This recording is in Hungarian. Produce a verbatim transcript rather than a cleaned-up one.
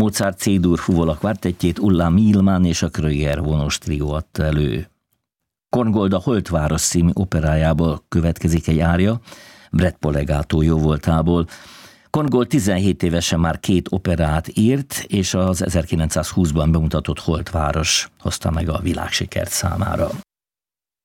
Mozart C-dur fuvola kvartettjét Ulla Mielmann és a Kröger vonós trió adta elő. Korngold a Holtváros című operájából következik egy ária, Brett Polegato jóvoltából. Korngold tizenhét évesen már két operát írt, és az ezerkilencszázhúszban bemutatott Holtváros hozta meg a világsikert számára.